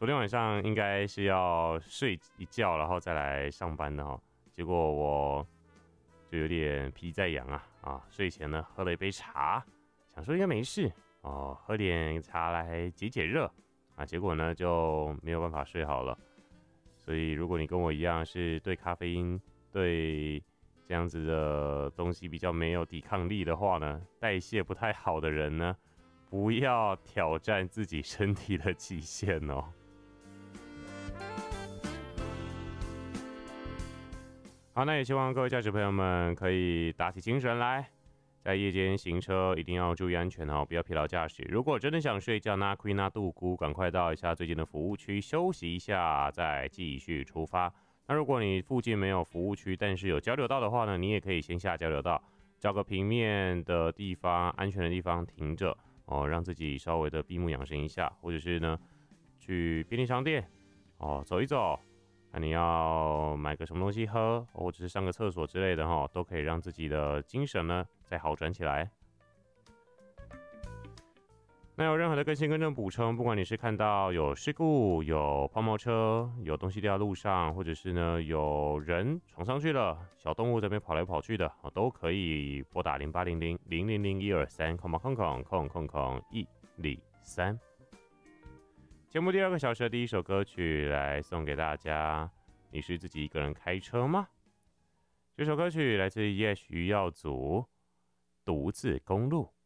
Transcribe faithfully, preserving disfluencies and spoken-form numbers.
昨天晚上应该是要睡一觉，然后再来上班的哈。结果我就有点疲在痒啊啊！睡前呢喝了一杯茶，想说应该没事哦，喝点茶来解解热啊。结果呢就没有办法睡好了。所以如果你跟我一样是对咖啡因、对这样子的东西比较没有抵抗力的话呢，代谢不太好的人呢，不要挑战自己身体的极限哦。好，那也希望各位驾驶朋友们可以打起精神来，在夜间行车一定要注意安全哦，不要疲劳驾驶。如果真的想睡觉，那亏那杜姑，赶快到一下最近的服务区休息一下，再继续出发。那如果你附近没有服务区，但是有交流道的话呢，你也可以先下交流道，找个平面的地方、安全的地方停着哦，让自己稍微的闭目养神一下，或者是呢去便利商店哦走一走。那你要买个什么东西喝，或者是上个厕所之类的哈，都可以让自己的精神呢再好转起来。那有任何的更新更正补充，不管你是看到有事故、有抛锚车、有东西掉在路上，或者是呢有人闯上去了，小动物在那边跑来跑去的，都可以拨打零八零零零零零一二三空空空空空空一零三。节目第二个小时的第一首歌曲来送给大家，你是自己一个人开车吗？这首歌曲来自 Yes 余耀祖，独自公路。